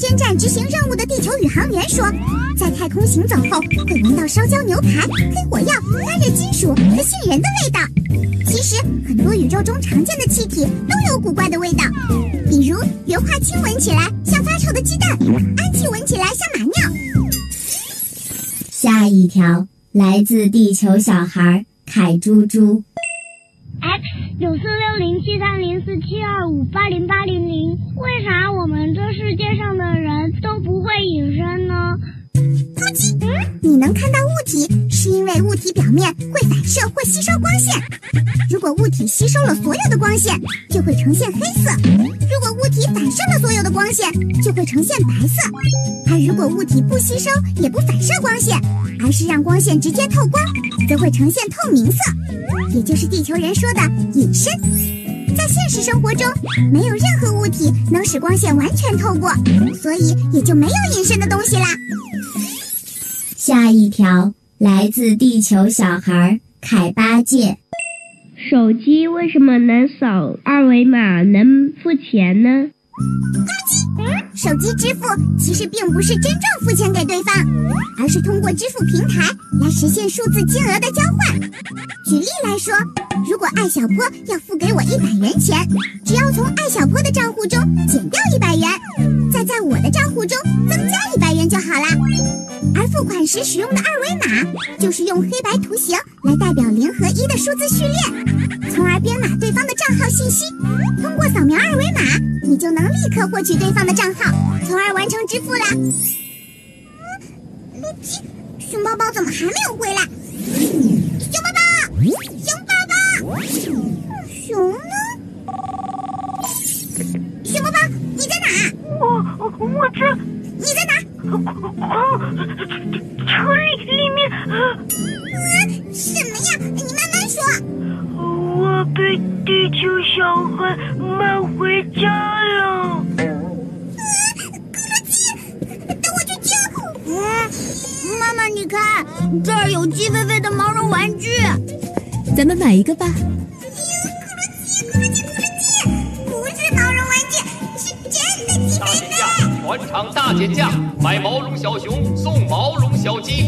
间站执行任务的地球宇航员说，在太空行走后会闻到烧焦牛排、黑火药、发热金属和杏仁的味道。其实很多宇宙中常见的气体都有古怪的味道，比如硫化氢闻起来像发臭的鸡蛋，氨气闻起来像马尿。 下一条来自地球小孩凯猪猪。 X9460730472580800，为啥我们这世界上的人都不会隐身呢？ 你能看到物体，是因为物体表面会反射或吸收光线。如果物体吸收了所有的光线，就会呈现黑色；如果物体反射了所有的光线，就会呈现白色。而如果物体不吸收也不反射光线，而是让光线直接透光，则会呈现透明色，也就是地球人说的隐身。在现实生活中，没有任何物体能使光线完全透过，所以也就没有隐身的东西啦。 下一条来自地球小孩凯八戒。 手机为什么能扫二维码能付钱呢？ 手机支付其实并不是真正付钱给对方，而是通过支付平台来实现数字金额的交换。举例来说，如果艾小坡要付给我100元钱，只要从艾小坡的账户中减掉100元，再在我的账户中增加100元就好啦。而付款时使用的二维码，就是用黑白图形来代表0和1的数字序列，从而编码对方的账号信息。通过扫描二维码，你就能立刻获取对方的账号，从而完成支付啦。熊宝宝怎么还没有回来？熊宝宝，熊宝宝，熊呢？熊宝宝，你在哪？ 我这。 你在哪？ 车里面。 什么呀？你慢慢说。 我被地球小孩买回家了。 可乐鸡，等我去救。妈妈，你看，这儿有鸡飞飞的毛绒玩具， 咱们买一个吧。 可乐鸡，不是毛绒玩具，是真的鸡飞飞。 全场大减价，买毛绒小熊送毛绒小鸡。